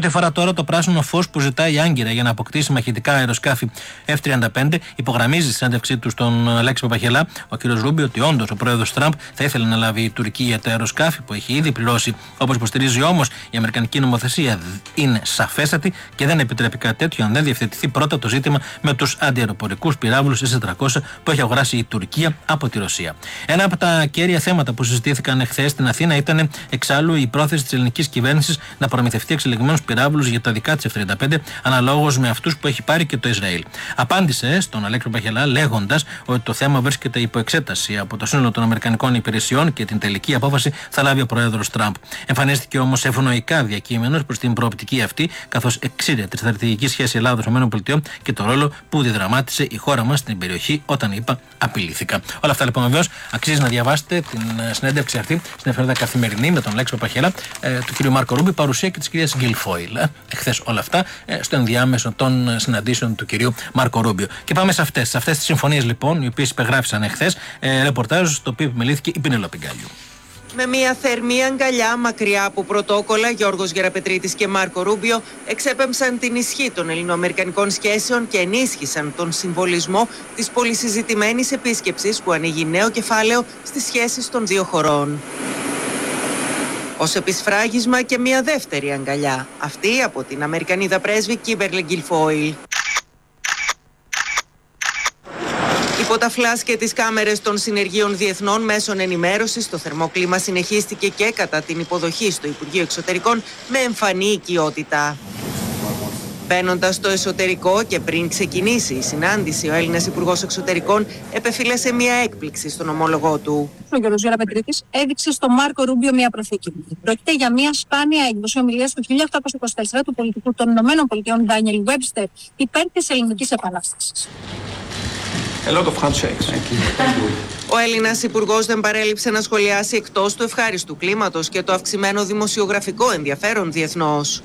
ό,τι αφορά τώρα το πράσινο φως που ζητάει η Άγκυρα για να αποκτήσει μαχητικά αεροσκάφη F-35, υπογραμμίζει στη συνέντευξή του στον Αλέξη Παπαχελά ο κ. Ρούμπιο ότι όντως ο πρόεδρος Τραμπ θα ήθελε να λάβει η Τουρκία τα αεροσκάφη που έχει ήδη πληρώσει. Όπως υποστηρίζει όμως, η αμερικανική νομοθεσία είναι σαφέστατη και δεν επιτρέπει κάτι τέτοιο αν δεν διευθετηθεί πρώτα το ζήτημα με τους αντιαεροπορικούς πυράβλους S-400 που έχει αγοράσει η Τουρκία από τη Ρωσία. Ένα από τα κέρια θέματα που συζητήθηκαν εχθές στην Αθήνα ήταν εξάλλου η πρόθεση της ελληνικής κυβέρνησης να προμηθευτεί εξελιγμένους πυράβλους για τα δικά της F-35 αναλόγως με αυτούς που έχει πάρει και το Ισραήλ. Απάντησε στον Αλέξη Παπαχελά λέγοντας ότι το θέμα βρίσκεται υπό εξέταση από το σύνολο των Αμερικανικών υπηρεσιών και την τελική απόφαση θα λάβει ο πρόεδρος Τραμπ. Εμφανίστηκε όμως ευνοϊκά διακείμενος προς την προοπτική αυτή, καθώς εξήρε τη στρατηγική σχέση Ελλάδα-ΗΠΑ και το ρόλο που διδραμάτισε η χώρα μας στην περιοχή όταν είπα απειλήθηκα. Όλα αυτά λοιπόν βεβαίως αξίζει να διαβάσετε την συνέντευξη αυτή στην εφημερίδα Καθημερινή με τον Αλέξη Παπαχέλα, του κ. Μάρκο Ρούμπι, παρουσία και της κυρίας Γκίλφοιλ. Εχθές όλα αυτά στο ενδιάμεσο των συναντήσεων του κυρίου Μάρκο Ρούμπιο. Και πάμε σε αυτές τις συμφωνίες λοιπόν, οι οποίες υπεγράφησαν εχθές. Ρεπορτάζ στο οποίο επιμελήθηκε η Πινελόπη Γκάλιου. Με μια θερμή αγκαλιά μακριά από πρωτόκολλα, Γιώργος Γεραπετρίτης και Μάρκο Ρούμπιο εξέπεμψαν την ισχύ των ελληνοαμερικανικών σχέσεων και ενίσχυσαν τον συμβολισμό της πολυσυζητημένης επίσκεψης που ανοίγει νέο κεφάλαιο στις σχέσεις των δύο χωρών. Ως επισφράγισμα και μια δεύτερη αγκαλιά, αυτή από την Αμερικανίδα πρέσβη Κίμπερλι Γκίλφοιλ. Υπό τα φλάς και τις κάμερες των συνεργείων διεθνών μέσων ενημέρωσης, το θερμό κλίμα συνεχίστηκε και κατά την υποδοχή στο Υπουργείο Εξωτερικών με εμφανή οικειότητα. Μπαίνοντας στο εσωτερικό και πριν ξεκινήσει η συνάντηση, ο Έλληνας Υπουργός Εξωτερικών επεφύλασε μια έκπληξη στον ομόλογό του. Ο Γιώργος Γεραπετρίτης έδειξε στον Μάρκο Ρούμπιο μια προθήκη. Πρόκειται για μια σπάνια έκδοση ομιλίας του 1824 του πολιτικού των ΗΠΑ Ντάνιελ Βέμπστερ υπέρ της Ελληνικής Επανάστασης. Ο Έλληνας Υπουργός δεν παρέλειψε να σχολιάσει εκτός του ευχάριστου κλίματος και το αυξημένο δημοσιογραφικό ενδιαφέρον διεθνώς.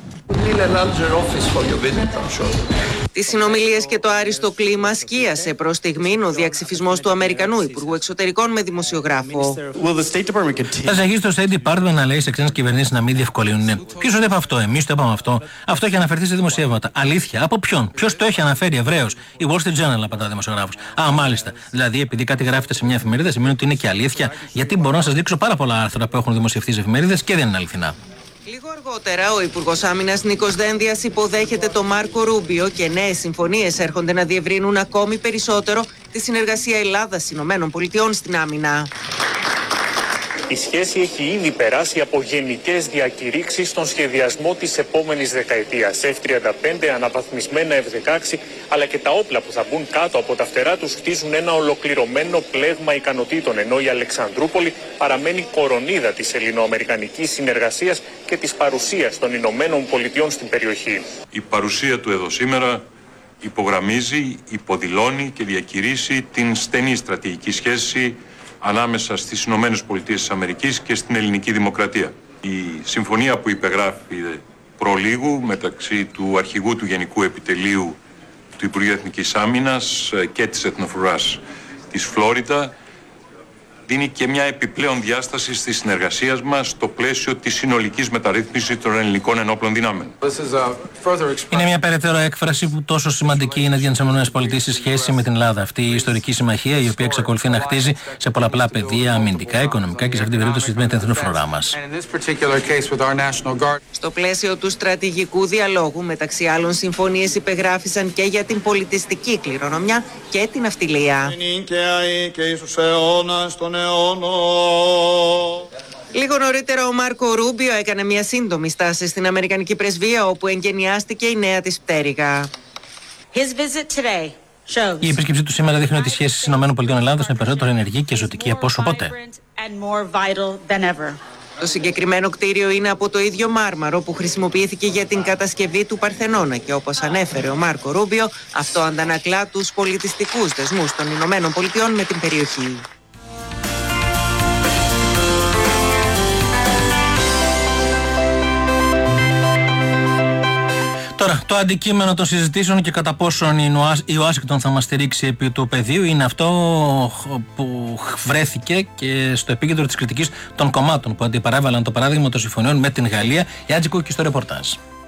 Τις συνομιλίες και το άριστο κλίμα σκίασε προς στιγμήν ο διαξυφισμός του Αμερικανού Υπουργού Εξωτερικών με δημοσιογράφο. Θα συνεχίσει το State Department να λέει σε ξένες κυβερνήσεις να μην διευκολύνουν. Ποιος το είπε αυτό, εμείς το είπαμε αυτό. Αυτό έχει αναφερθεί σε δημοσιεύματα. Αλήθεια, από ποιον, ποιος το έχει αναφέρει ευρέως. Η Wall Street Journal απαντά δημοσιογράφος. Α, μάλιστα. Δηλαδή, επειδή κάτι γράφεται σε μια εφημερίδα, σημαίνει ότι είναι και αλήθεια. Γιατί μπορώ να σας δείξω πάρα πολλά άρθρα που έχουν δημοσιευθεί σε εφημερίδες και δεν είναι αληθινά. Λίγο αργότερα, ο Υπουργός Άμυνας Νίκος Δένδιας υποδέχεται τον Μάρκο Ρούμπιο και νέες συμφωνίες έρχονται να διευρύνουν ακόμη περισσότερο τη συνεργασία Ελλάδα-ΗΠΑ στην άμυνα. Η σχέση έχει ήδη περάσει από γενικές διακηρύξεις στον σχεδιασμό της επόμενης δεκαετίας. F-35, αναβαθμισμένα F-16, αλλά και τα όπλα που θα μπουν κάτω από τα φτερά τους χτίζουν ένα ολοκληρωμένο πλέγμα ικανοτήτων, ενώ η Αλεξανδρούπολη παραμένει κορονίδα της ελληνοαμερικανικής συνεργασίας και της παρουσίας των Ηνωμένων Πολιτειών στην περιοχή. Η παρουσία του εδώ σήμερα υπογραμμίζει, υποδηλώνει και διακηρύσει την στενή στρατηγική σχέση ανάμεσα στις Ηνωμένες Πολιτείες της Αμερικής και στην ελληνική δημοκρατία. Η συμφωνία που υπεγράφει προλίγου μεταξύ του αρχηγού του Γενικού Επιτελείου του Υπουργείου Εθνικής Άμυνας και της Εθνοφρουράς της Φλόριντα δίνει και μια επιπλέον διάσταση στη συνεργασία μας στο πλαίσιο της συνολικής μεταρρύθμισης των ελληνικών ενόπλων δυνάμεων. Είναι μια περαιτέρω έκφραση που τόσο σημαντική είναι για τις ΗΠΑ στη σχέση με την Ελλάδα. Αυτή η ιστορική συμμαχία, η οποία εξακολουθεί να χτίζει σε πολλαπλά πεδία, αμυντικά, οικονομικά και σε αυτή την περίπτωση με την εθνοφρουρά μας. Στο πλαίσιο του στρατηγικού διαλόγου, μεταξύ άλλων, συμφωνίες υπεγράφησαν και για την πολιτιστική κληρονομιά και την ναυτιλία. Λίγο νωρίτερα ο Μάρκο Ρούμπιο έκανε μια σύντομη στάση στην Αμερικανική πρεσβεία, όπου εγκαινιάστηκε η νέα της πτέρυγα. Η επίσκεψή του σήμερα δείχνει ότι οι σχέσεις ΗΠΑ είναι περισσότερο ενεργή και ζωτική από όσο ποτέ. Το συγκεκριμένο κτίριο είναι από το ίδιο μάρμαρο που χρησιμοποιήθηκε για την κατασκευή του Παρθενώνα και όπως ανέφερε ο Μάρκο Ρούμπιο, αυτό αντανακλά τους πολιτιστικούς δεσμούς των Ηνωμένων Πολιτειών με την περιοχή. Τώρα, το αντικείμενο των συζητήσεων και κατά πόσον η Ουάσιγκτον θα μας στηρίξει επί του πεδίου είναι αυτό που βρέθηκε και στο επίκεντρο της κριτικής των κομμάτων που αντιπαράβαλαν το παράδειγμα των συμφωνιών με την Γαλλία. Η Άτζη Κούκκι στο ρεπορτάζ.